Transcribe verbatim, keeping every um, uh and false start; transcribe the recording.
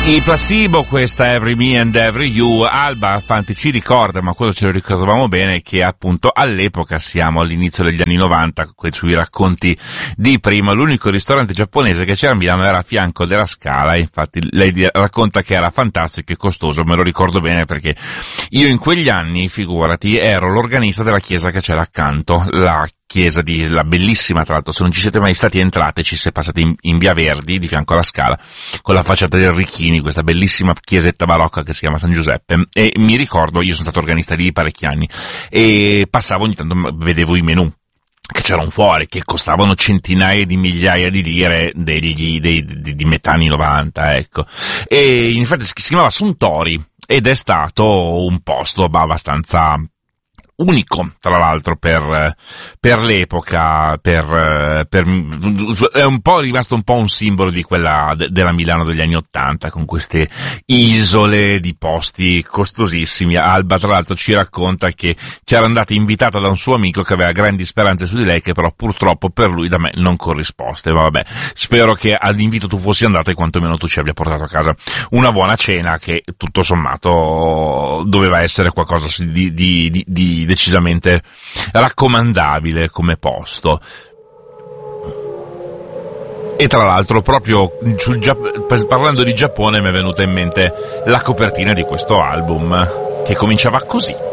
I Placebo, questa Every Me and Every You. Alba Fanti ci ricorda, ma quello ce lo ricordavamo bene, che appunto all'epoca, siamo all'inizio degli anni novanta, sui racconti di prima, l'unico ristorante giapponese che c'era a Milano era a fianco della Scala. Infatti lei racconta che era fantastico e costoso, me lo ricordo bene perché io in quegli anni, figurati, ero l'organista della chiesa che c'era accanto, la chiesa di, la bellissima, tra l'altro, se non ci siete mai stati entrate, ci siete passati in, in via Verdi, di fianco alla Scala, con la facciata del Ricchini, questa bellissima chiesetta barocca che si chiama San Giuseppe. E mi ricordo, io sono stato organista lì parecchi anni, e passavo ogni tanto, vedevo i menù che c'erano fuori, che costavano centinaia di migliaia di lire degli, dei, di, di metà anni novanta, ecco. E infatti si chiamava Suntory, ed è stato un posto abbastanza unico, tra l'altro, per, per l'epoca, per, per, è un po' rimasto un po' un simbolo di quella, de, della Milano degli anni Ottanta, con queste isole di posti costosissimi. Alba, tra l'altro, ci racconta che c'era andata invitata da un suo amico che aveva grandi speranze su di lei, che però purtroppo per lui da me non corrisposte. Ma vabbè, spero che all'invito tu fossi andata e quantomeno tu ci abbia portato a casa una buona cena, che tutto sommato doveva essere qualcosa di, di, di, di decisamente raccomandabile come posto. E tra l'altro, proprio sul Giapp- parlando di Giappone, mi è venuta in mente la copertina di questo album, che cominciava così.